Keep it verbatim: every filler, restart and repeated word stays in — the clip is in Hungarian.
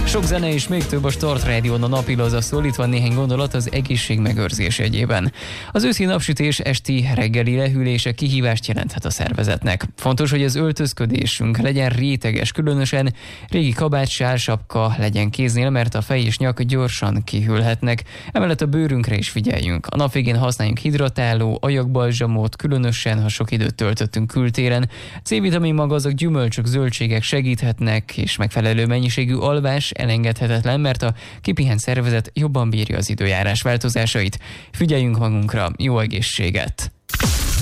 Sok zene és még több a Start Rádión, a napilaza szólítva néhány gondolat az egészség megőrzés egyében. Az őszi napsütés esti reggeli lehűlése kihívást jelenthet a szervezetnek. Fontos, hogy az öltözködésünk legyen réteges, különösen régi kabát, sálsapka legyen kéznél, mert a fej és nyak gyorsan kihűlhetnek. Emellett a bőrünkre is figyeljünk. A nap végén használjunk hidratáló, ajakbalzsamot, különösen, ha sok időt töltöttünk kültéren. C-vitamin magazok, gyümölcsök, zöldségek segíthetnek, és megfelelő mennyiségű alvás elengedhetetlen, mert a kipihent szervezet jobban bírja az időjárás változásait. Figyeljünk magunkra, jó egészséget!